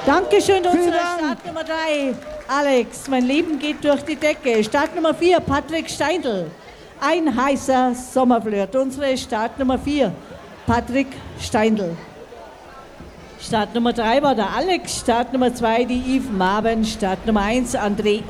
Dankeschön, unsere Dank. Startnummer 3. Alex, mein Leben geht durch die Decke. Startnummer 4, Patrick Steindl. Ein heißer Sommerflirt. Unsere Startnummer 4, Patrick Steindl. Startnummer 3 war der Alex, Startnummer 2 die Yves Marben, Startnummer 1 André